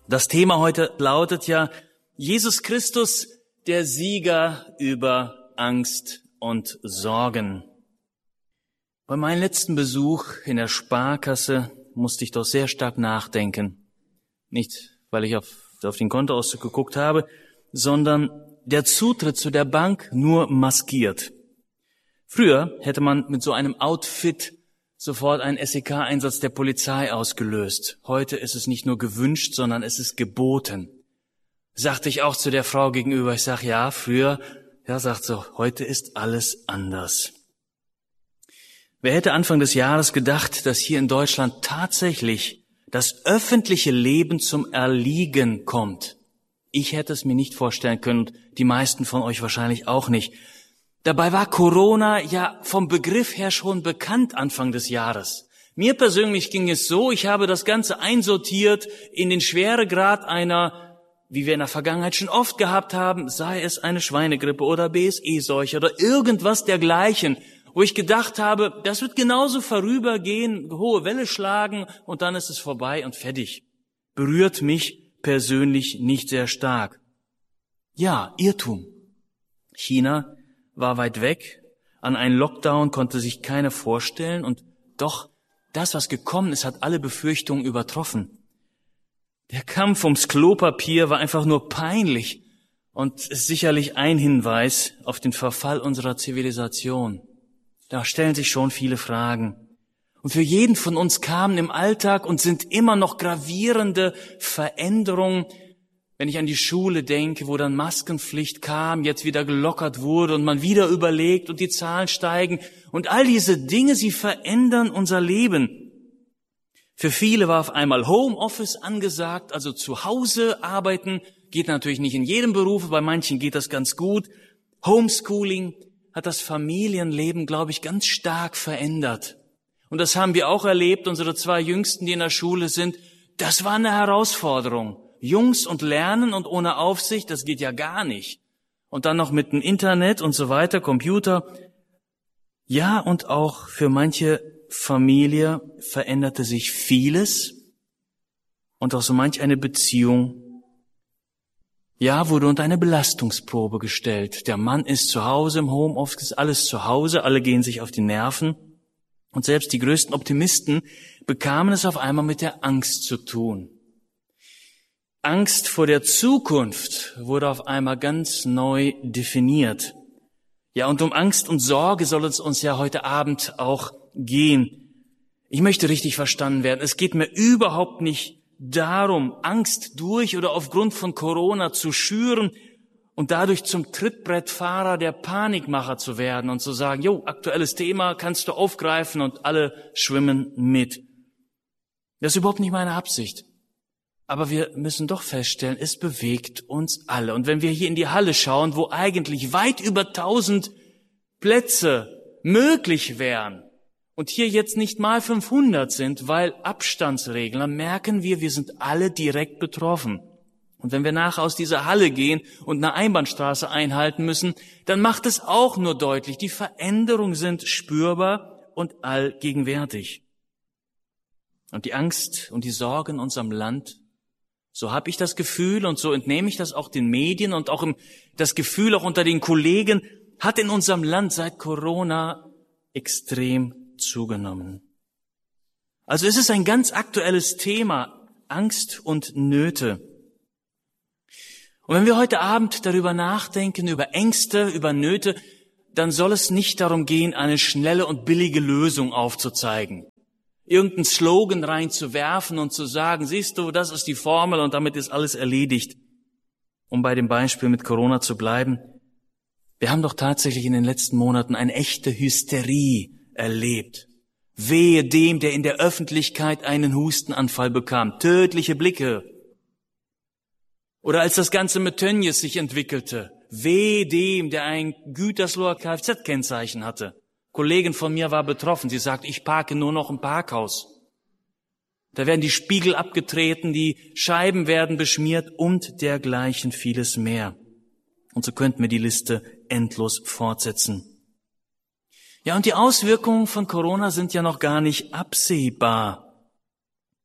Das Thema heute lautet ja Jesus Christus, der Sieger über Angst und Sorgen. Bei meinem letzten Besuch in der Sparkasse musste ich doch sehr stark nachdenken. Nicht, weil ich auf den Kontoauszug geguckt habe, sondern der Zutritt zu der Bank nur maskiert. Früher hätte man mit so einem Outfit sofort einen SEK-Einsatz der Polizei ausgelöst. Heute ist es nicht nur gewünscht, sondern es ist geboten. Sagte ich auch zu der Frau gegenüber. Ich sag, ja, früher, sagt so, heute ist alles anders. Wer hätte Anfang des Jahres gedacht, dass hier in Deutschland tatsächlich das öffentliche Leben zum Erliegen kommt? Ich hätte es mir nicht vorstellen können und die meisten von euch wahrscheinlich auch nicht. Dabei war Corona ja vom Begriff her schon bekannt Anfang des Jahres. Mir persönlich ging es so, ich habe das Ganze einsortiert in den Schweregrad einer, wie wir in der Vergangenheit schon oft gehabt haben, sei es eine Schweinegrippe oder BSE-Seuche oder irgendwas dergleichen, wo ich gedacht habe, das wird genauso vorübergehen, hohe Welle schlagen und dann ist es vorbei und fertig. Berührt mich persönlich nicht sehr stark. Ja, Irrtum. China war weit weg, an einen Lockdown konnte sich keiner vorstellen und doch, das, was gekommen ist, hat alle Befürchtungen übertroffen. Der Kampf ums Klopapier war einfach nur peinlich und ist sicherlich ein Hinweis auf den Verfall unserer Zivilisation. Da stellen sich schon viele Fragen. Und für jeden von uns kamen im Alltag und sind immer noch gravierende Veränderungen. Wenn ich an die Schule denke, wo dann Maskenpflicht kam, jetzt wieder gelockert wurde und man wieder überlegt und die Zahlen steigen und all diese Dinge, sie verändern unser Leben. Für viele war auf einmal Homeoffice angesagt, also zu Hause arbeiten, geht natürlich nicht in jedem Beruf, bei manchen geht das ganz gut. Homeschooling hat das Familienleben, glaube ich, ganz stark verändert. Und das haben wir auch erlebt, unsere 2 Jüngsten, die in der Schule sind, das war eine Herausforderung. Jungs und Lernen und ohne Aufsicht, das geht ja gar nicht. Und dann noch mit dem Internet und so weiter, Computer. Ja, und auch für manche Familie veränderte sich vieles und auch so manch eine Beziehung, wurde unter eine Belastungsprobe gestellt. Der Mann ist zu Hause im Homeoffice, alles zu Hause, alle gehen sich auf die Nerven. Und selbst die größten Optimisten bekamen es auf einmal mit der Angst zu tun. Angst vor der Zukunft wurde auf einmal ganz neu definiert. Ja, und um Angst und Sorge soll es uns ja heute Abend auch gehen. Ich möchte richtig verstanden werden. Es geht mir überhaupt nicht darum, Angst durch oder aufgrund von Corona zu schüren und dadurch zum Trittbrettfahrer der Panikmacher zu werden und zu sagen, aktuelles Thema kannst du aufgreifen und alle schwimmen mit. Das ist überhaupt nicht meine Absicht. Aber wir müssen doch feststellen, es bewegt uns alle. Und wenn wir hier in die Halle schauen, wo eigentlich weit über 1000 Plätze möglich wären und hier jetzt nicht mal 500 sind, weil Abstandsregeln, dann merken wir sind alle direkt betroffen. Und wenn wir nachher aus dieser Halle gehen und eine Einbahnstraße einhalten müssen, dann macht es auch nur deutlich, die Veränderungen sind spürbar und allgegenwärtig. Und die Angst und die Sorge in unserem Land, so habe ich das Gefühl und so entnehme ich das auch den Medien und auch das Gefühl auch unter den Kollegen, hat in unserem Land seit Corona extrem zugenommen. Also es ist ein ganz aktuelles Thema, Angst und Nöte. Und wenn wir heute Abend darüber nachdenken, über Ängste, über Nöte, dann soll es nicht darum gehen, eine schnelle und billige Lösung aufzuzeigen. Irgendeinen Slogan reinzuwerfen und zu sagen, siehst du, das ist die Formel und damit ist alles erledigt. Um bei dem Beispiel mit Corona zu bleiben, wir haben doch tatsächlich in den letzten Monaten eine echte Hysterie erlebt. Wehe dem, der in der Öffentlichkeit einen Hustenanfall bekam, tödliche Blicke. Oder als das Ganze mit Tönnies sich entwickelte, wehe dem, der ein Gütersloher Kfz-Kennzeichen hatte. Kollegin von mir war betroffen. Sie sagt, ich parke nur noch im Parkhaus. Da werden die Spiegel abgetreten, die Scheiben werden beschmiert und dergleichen vieles mehr. Und so könnten wir die Liste endlos fortsetzen. Ja, und die Auswirkungen von Corona sind ja noch gar nicht absehbar.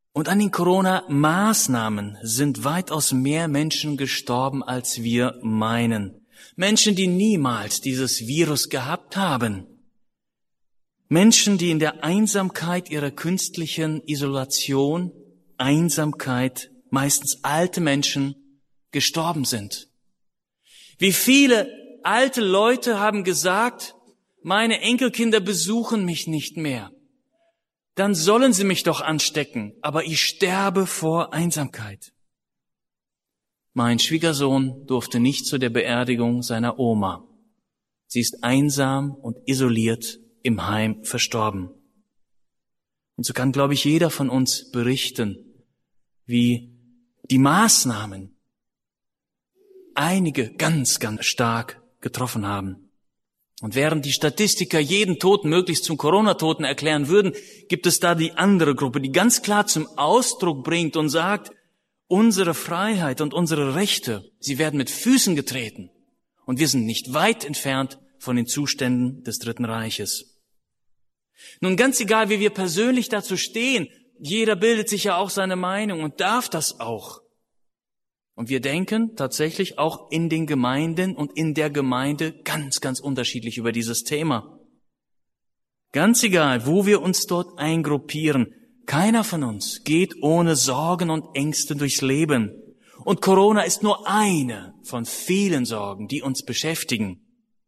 Und an den Corona-Maßnahmen sind weitaus mehr Menschen gestorben, als wir meinen. Menschen, die niemals dieses Virus gehabt haben. Menschen, die in der Einsamkeit ihrer künstlichen Isolation, Einsamkeit, meistens alte Menschen, gestorben sind. Wie viele alte Leute haben gesagt, meine Enkelkinder besuchen mich nicht mehr. Dann sollen sie mich doch anstecken, aber ich sterbe vor Einsamkeit. Mein Schwiegersohn durfte nicht zu der Beerdigung seiner Oma. Sie ist einsam und isoliert im Heim verstorben. Und so kann, glaube ich, jeder von uns berichten, wie die Maßnahmen einige ganz, ganz stark getroffen haben. Und während die Statistiker jeden Toten möglichst zum Corona-Toten erklären würden, gibt es da die andere Gruppe, die ganz klar zum Ausdruck bringt und sagt, unsere Freiheit und unsere Rechte, sie werden mit Füßen getreten. Und wir sind nicht weit entfernt von den Zuständen des Dritten Reiches. Nun, ganz egal, wie wir persönlich dazu stehen, jeder bildet sich ja auch seine Meinung und darf das auch. Und wir denken tatsächlich auch in den Gemeinden und in der Gemeinde ganz, ganz unterschiedlich über dieses Thema. Ganz egal, wo wir uns dort eingruppieren, keiner von uns geht ohne Sorgen und Ängste durchs Leben. Und Corona ist nur eine von vielen Sorgen, die uns beschäftigen.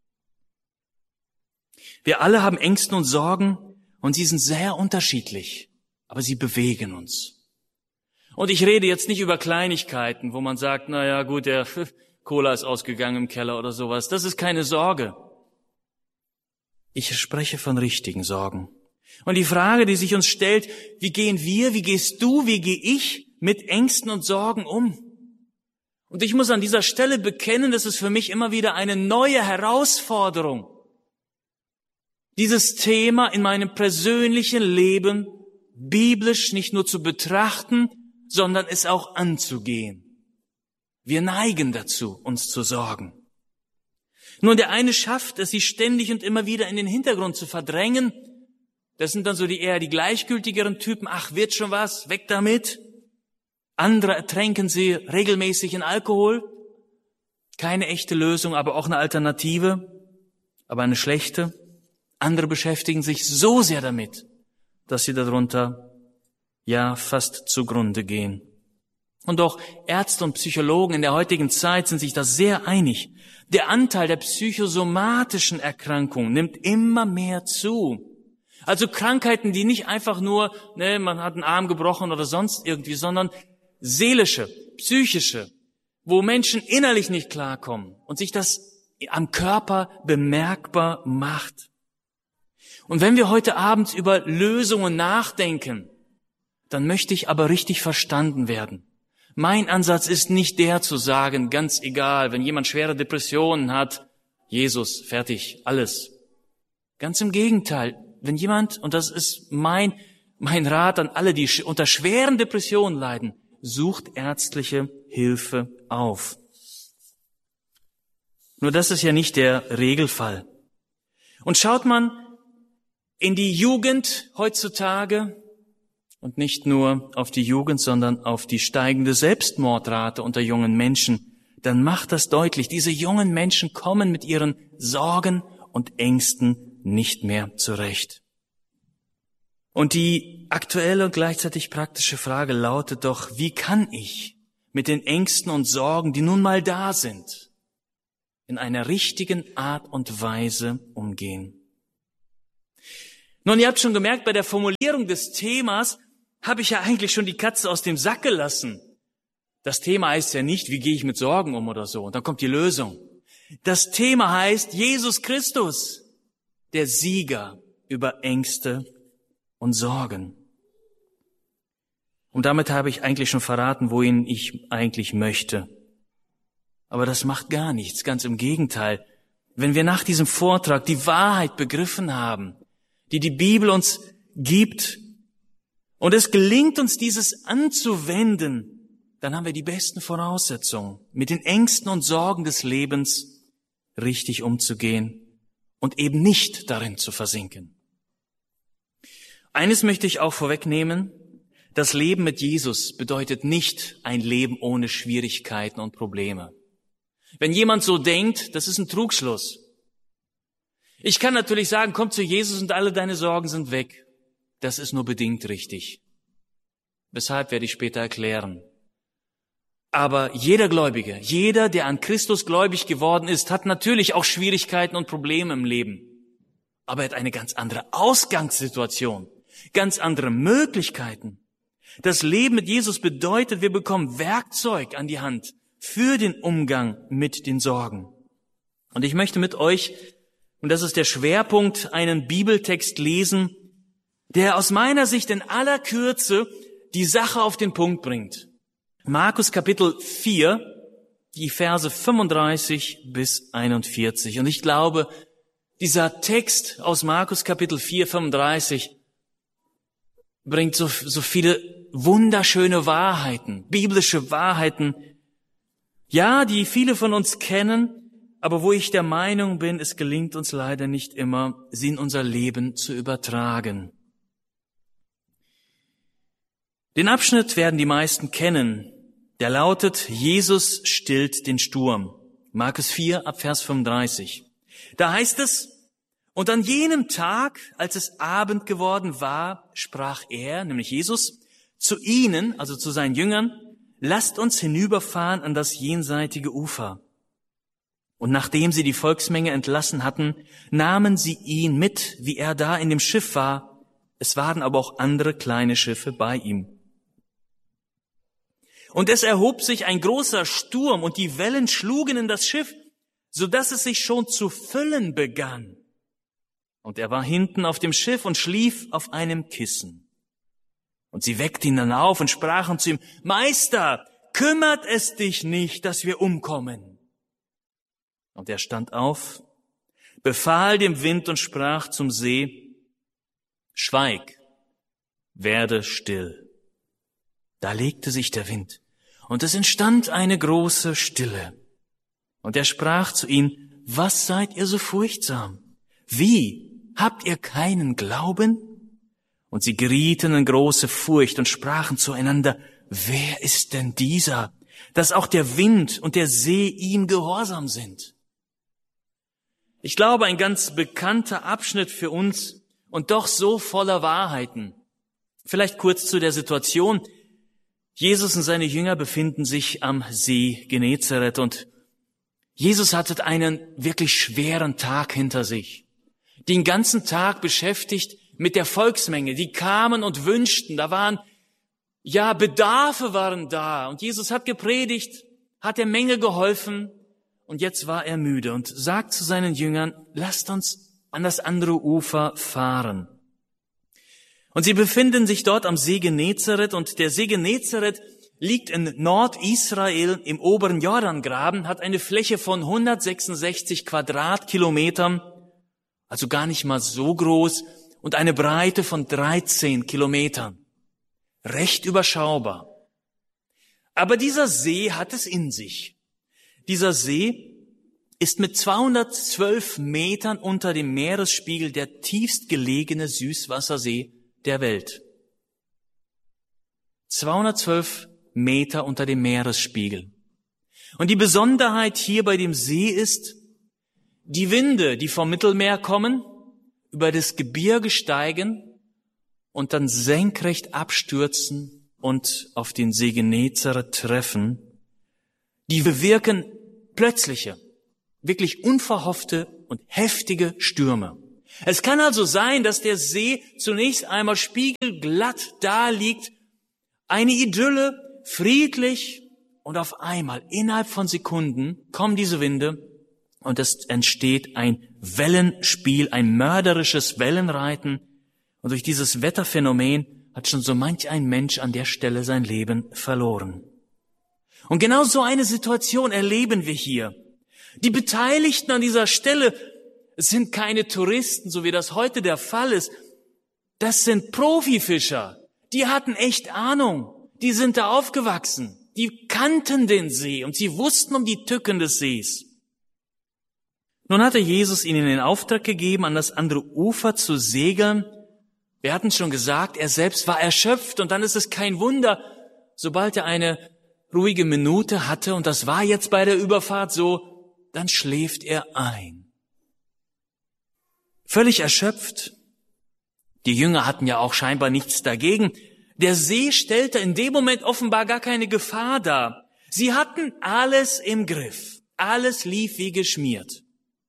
Wir alle haben Ängste und Sorgen und sie sind sehr unterschiedlich, aber sie bewegen uns. Und ich rede jetzt nicht über Kleinigkeiten, wo man sagt, na ja, gut, der Cola ist ausgegangen im Keller oder sowas. Das ist keine Sorge. Ich spreche von richtigen Sorgen. Und die Frage, die sich uns stellt, wie gehen wir, wie gehst du, wie gehe ich mit Ängsten und Sorgen um? Und ich muss an dieser Stelle bekennen, das ist für mich immer wieder eine neue Herausforderung, dieses Thema in meinem persönlichen Leben biblisch nicht nur zu betrachten, sondern es auch anzugehen. Wir neigen dazu, uns zu sorgen. Nun, der eine schafft es, sie ständig und immer wieder in den Hintergrund zu verdrängen. Das sind dann so eher die gleichgültigeren Typen. Ach, wird schon was, weg damit. Andere ertränken sie regelmäßig in Alkohol. Keine echte Lösung, aber auch eine Alternative, aber eine schlechte. Andere beschäftigen sich so sehr damit, dass sie darunter ja fast zugrunde gehen. Und auch Ärzte und Psychologen in der heutigen Zeit sind sich da sehr einig. Der Anteil der psychosomatischen Erkrankungen nimmt immer mehr zu. Also Krankheiten, die nicht einfach nur, man hat einen Arm gebrochen oder sonst irgendwie, sondern seelische, psychische, wo Menschen innerlich nicht klarkommen und sich das am Körper bemerkbar macht. Und wenn wir heute Abend über Lösungen nachdenken, dann möchte ich aber richtig verstanden werden. Mein Ansatz ist nicht der zu sagen, ganz egal, wenn jemand schwere Depressionen hat, Jesus, fertig, alles. Ganz im Gegenteil, wenn jemand, und das ist mein Rat an alle, die unter schweren Depressionen leiden, sucht ärztliche Hilfe auf. Nur das ist ja nicht der Regelfall. Und schaut man in die Jugend heutzutage, und nicht nur auf die Jugend, sondern auf die steigende Selbstmordrate unter jungen Menschen, dann macht das deutlich, diese jungen Menschen kommen mit ihren Sorgen und Ängsten nicht mehr zurecht. Und die aktuelle und gleichzeitig praktische Frage lautet doch, wie kann ich mit den Ängsten und Sorgen, die nun mal da sind, in einer richtigen Art und Weise umgehen? Nun, ihr habt schon gemerkt, bei der Formulierung des Themas habe ich ja eigentlich schon die Katze aus dem Sack gelassen. Das Thema heißt ja nicht, wie gehe ich mit Sorgen um oder so. Und dann kommt die Lösung. Das Thema heißt Jesus Christus, der Sieger über Ängste und Sorgen. Und damit habe ich eigentlich schon verraten, wohin ich eigentlich möchte. Aber das macht gar nichts, ganz im Gegenteil. Wenn wir nach diesem Vortrag die Wahrheit begriffen haben, die die Bibel uns gibt, und es gelingt uns, dieses anzuwenden, dann haben wir die besten Voraussetzungen, mit den Ängsten und Sorgen des Lebens richtig umzugehen und eben nicht darin zu versinken. Eines möchte ich auch vorwegnehmen. Das Leben mit Jesus bedeutet nicht ein Leben ohne Schwierigkeiten und Probleme. Wenn jemand so denkt, das ist ein Trugschluss. Ich kann natürlich sagen, komm zu Jesus und alle deine Sorgen sind weg. Das ist nur bedingt richtig. Weshalb werde ich später erklären. Aber jeder Gläubige, jeder, der an Christus gläubig geworden ist, hat natürlich auch Schwierigkeiten und Probleme im Leben. Aber er hat eine ganz andere Ausgangssituation, ganz andere Möglichkeiten. Das Leben mit Jesus bedeutet, wir bekommen Werkzeug an die Hand für den Umgang mit den Sorgen. Und ich möchte mit euch, und das ist der Schwerpunkt, einen Bibeltext lesen, der aus meiner Sicht in aller Kürze die Sache auf den Punkt bringt. Markus Kapitel 4, die Verse 35 bis 41. Und ich glaube, dieser Text aus Markus Kapitel 4, 35 bringt so viele wunderschöne Wahrheiten, biblische Wahrheiten, ja, die viele von uns kennen, aber wo ich der Meinung bin, es gelingt uns leider nicht immer, sie in unser Leben zu übertragen. Den Abschnitt werden die meisten kennen. Der lautet, Jesus stillt den Sturm. Markus 4, ab Vers 35. Da heißt es, und an jenem Tag, als es Abend geworden war, sprach er, nämlich Jesus, zu ihnen, also zu seinen Jüngern, lasst uns hinüberfahren an das jenseitige Ufer. Und nachdem sie die Volksmenge entlassen hatten, nahmen sie ihn mit, wie er da in dem Schiff war. Es waren aber auch andere kleine Schiffe bei ihm. Und es erhob sich ein großer Sturm, und die Wellen schlugen in das Schiff, so dass es sich schon zu füllen begann. Und er war hinten auf dem Schiff und schlief auf einem Kissen. Und sie weckten ihn dann auf und sprachen zu ihm, Meister, kümmert es dich nicht, dass wir umkommen? Und er stand auf, befahl dem Wind und sprach zum See, Schweig, werde still. Da legte sich der Wind, und es entstand eine große Stille. Und er sprach zu ihnen, was seid ihr so furchtsam? Wie, habt ihr keinen Glauben? Und sie gerieten in große Furcht und sprachen zueinander, wer ist denn dieser, dass auch der Wind und der See ihm gehorsam sind? Ich glaube, ein ganz bekannter Abschnitt für uns und doch so voller Wahrheiten. Vielleicht kurz zu der Situation. Jesus und seine Jünger befinden sich am See Genezareth und Jesus hatte einen wirklich schweren Tag hinter sich. Den ganzen Tag beschäftigt mit der Volksmenge. Die kamen und wünschten, da waren, ja, Bedarfe waren da. Und Jesus hat gepredigt, hat der Menge geholfen und jetzt war er müde und sagt zu seinen Jüngern, lasst uns an das andere Ufer fahren. Und sie befinden sich dort am See Genezareth und der See Genezareth liegt in Nordisrael im oberen Jordangraben, hat eine Fläche von 166 Quadratkilometern, also gar nicht mal so groß, und eine Breite von 13 Kilometern. Recht überschaubar. Aber dieser See hat es in sich. Dieser See ist mit 212 Metern unter dem Meeresspiegel der tiefst gelegene Süßwassersee der Welt. 212 Meter unter dem Meeresspiegel. Und die Besonderheit hier bei dem See ist, die Winde, die vom Mittelmeer kommen, über das Gebirge steigen und dann senkrecht abstürzen und auf den See Genezareth treffen, die bewirken plötzliche, wirklich unverhoffte und heftige Stürme. Es kann also sein, dass der See zunächst einmal spiegelglatt da liegt, eine Idylle, friedlich, und auf einmal, innerhalb von Sekunden, kommen diese Winde und es entsteht ein Wellenspiel, ein mörderisches Wellenreiten. Und durch dieses Wetterphänomen hat schon so manch ein Mensch an der Stelle sein Leben verloren. Und genau so eine Situation erleben wir hier. Die Beteiligten an dieser Stelle sind keine Touristen, so wie das heute der Fall ist. Das sind Profifischer. Die hatten echt Ahnung. Die sind da aufgewachsen. Die kannten den See und sie wussten um die Tücken des Sees. Nun hatte Jesus ihnen den Auftrag gegeben, an das andere Ufer zu segeln. Wir hatten schon gesagt, er selbst war erschöpft und dann ist es kein Wunder, sobald er eine ruhige Minute hatte, und das war jetzt bei der Überfahrt so, dann schläft er ein. Völlig erschöpft. Die Jünger hatten ja auch scheinbar nichts dagegen. Der See stellte in dem Moment offenbar gar keine Gefahr dar. Sie hatten alles im Griff. Alles lief wie geschmiert.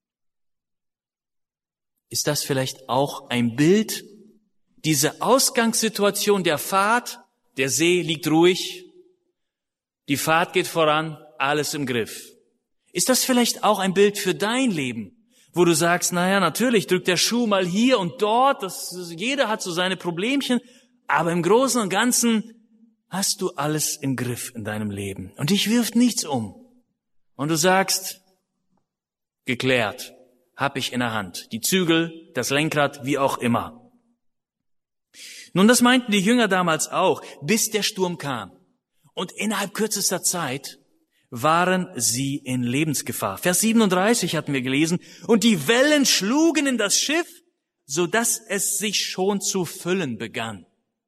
Ist das vielleicht auch ein Bild? Diese Ausgangssituation der Fahrt, der See liegt ruhig, die Fahrt geht voran, alles im Griff. Ist das vielleicht auch ein Bild für dein Leben, wo du sagst, naja, natürlich drückt der Schuh mal hier und dort, jeder hat so seine Problemchen, aber im Großen und Ganzen hast du alles im Griff in deinem Leben und dich wirft nichts um. Und du sagst, geklärt, hab ich in der Hand, die Zügel, das Lenkrad, wie auch immer. Nun, das meinten die Jünger damals auch, bis der Sturm kam. Und innerhalb kürzester Zeit waren sie in Lebensgefahr. Vers 37 hatten wir gelesen, und die Wellen schlugen in das Schiff, so dass es sich schon zu füllen begann.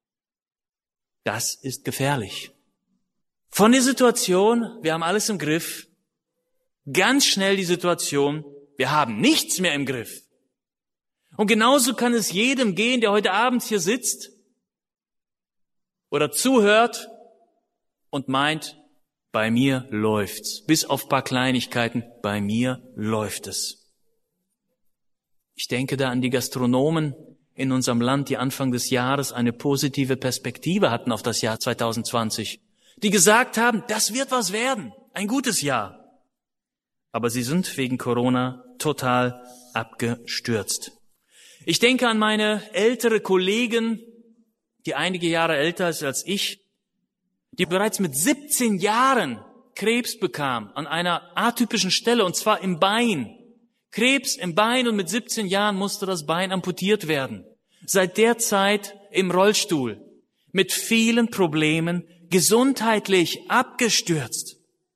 Das ist gefährlich. Von der Situation, wir haben alles im Griff, ganz schnell die Situation, wir haben nichts mehr im Griff. Und genauso kann es jedem gehen, der heute Abend hier sitzt oder zuhört und meint, bei mir läuft's. Bis auf ein paar Kleinigkeiten, bei mir läuft es. Ich denke da an die Gastronomen in unserem Land, die Anfang des Jahres eine positive Perspektive hatten auf das Jahr 2020. Die gesagt haben, das wird was werden, ein gutes Jahr. Aber sie sind wegen Corona total abgestürzt. Ich denke an meine ältere Kollegin, die einige Jahre älter ist als ich, die bereits mit 17 Jahren Krebs bekam an einer atypischen Stelle, und zwar im Bein. Krebs im Bein, und mit 17 Jahren musste das Bein amputiert werden. Seit der Zeit im Rollstuhl, mit vielen Problemen, gesundheitlich abgestürzt.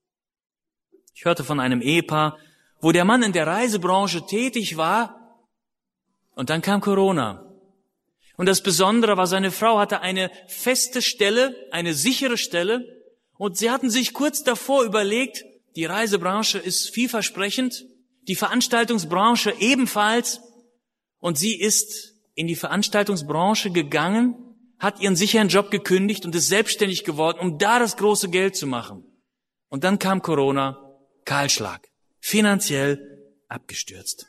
Ich hörte von einem Ehepaar, wo der Mann in der Reisebranche tätig war, und dann kam Corona. Und das Besondere war, seine Frau hatte eine feste Stelle, eine sichere Stelle, und sie hatten sich kurz davor überlegt, die Reisebranche ist vielversprechend, die Veranstaltungsbranche ebenfalls, und sie ist in die Veranstaltungsbranche gegangen, hat ihren sicheren Job gekündigt und ist selbstständig geworden, um da das große Geld zu machen. Und dann kam Corona, Kahlschlag, finanziell abgestürzt.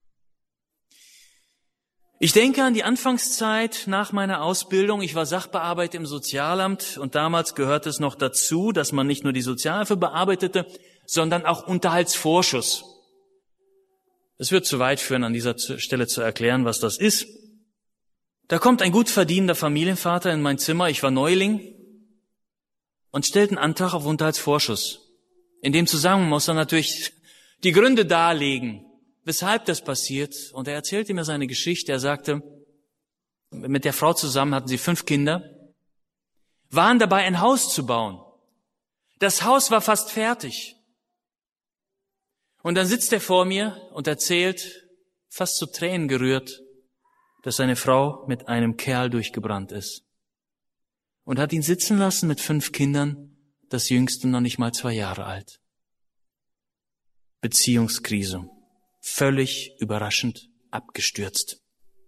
Ich denke an die Anfangszeit nach meiner Ausbildung. Ich war Sachbearbeiter im Sozialamt, und damals gehörte es noch dazu, dass man nicht nur die Sozialhilfe bearbeitete, sondern auch Unterhaltsvorschuss. Es wird zu weit führen, an dieser Stelle zu erklären, was das ist. Da kommt ein gut verdienender Familienvater in mein Zimmer, ich war Neuling, und stellt einen Antrag auf Unterhaltsvorschuss. In dem Zusammenhang muss er natürlich die Gründe darlegen, weshalb das passiert. Und er erzählte mir seine Geschichte. Er sagte, mit der Frau zusammen hatten sie 5 Kinder, waren dabei, ein Haus zu bauen. Das Haus war fast fertig. Und dann sitzt er vor mir und erzählt, fast zu Tränen gerührt, dass seine Frau mit einem Kerl durchgebrannt ist. Und hat ihn sitzen lassen mit 5 Kindern, das jüngste noch nicht mal 2 Jahre alt. Beziehungskrise. Völlig überraschend abgestürzt.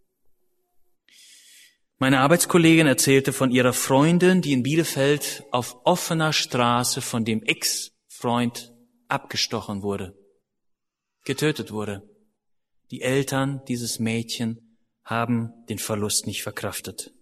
Meine Arbeitskollegin erzählte von ihrer Freundin, die in Bielefeld auf offener Straße von dem Ex-Freund abgestochen wurde, getötet wurde. Die Eltern dieses Mädchen haben den Verlust nicht verkraftet.